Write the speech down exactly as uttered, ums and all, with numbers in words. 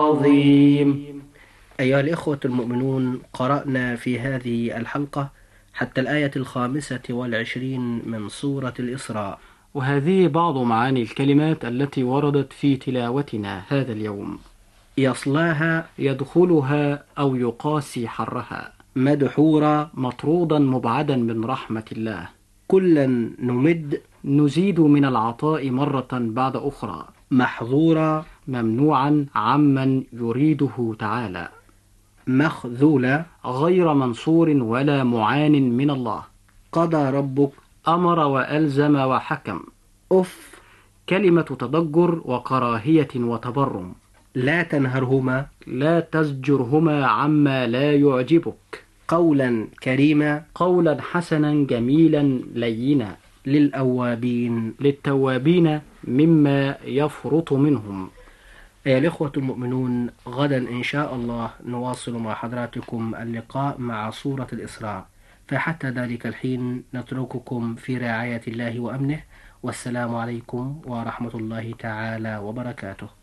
العظيم. أيها الإخوة المؤمنون، قرأنا في هذه الحلقة حتى الآية الخامسة والعشرين من سورة الإسراء، وهذه بعض معاني الكلمات التي وردت في تلاوتنا هذا اليوم. يصلاها يدخلها أو يقاسي حرها، مدحورا مطرودا مبعدا من رحمة الله، كلا نمد نزيد من العطاء مرة بعد أخرى، محظورا ممنوعا عمن يريده تعالى، مخذولا غير منصور ولا معان من الله، قضى ربك أمر وألزم وحكم، أف كلمة تضجر وكراهية وتبرم، لا تنهرهما لا تزجرهما عما لا يعجبك، قولا كريما قولا حسنا جميلا لينا، للأوابين للتوابين مما يفرط منهم. أيها الإخوة المؤمنون، غدا إن شاء الله نواصل مع حضراتكم اللقاء مع سورة الإسراء، فحتى ذلك الحين نترككم في رعاية الله وأمنه، والسلام عليكم ورحمة الله تعالى وبركاته.